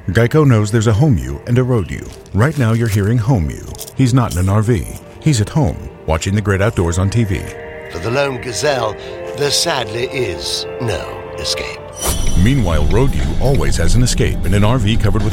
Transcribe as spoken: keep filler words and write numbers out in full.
Geico knows there's a home you and a road you. Right now you're hearing home you. He's not in an R V. He's at home, watching the great outdoors on T V. For the lone gazelle, there sadly is no escape. Meanwhile, road you always has an escape in an R V covered with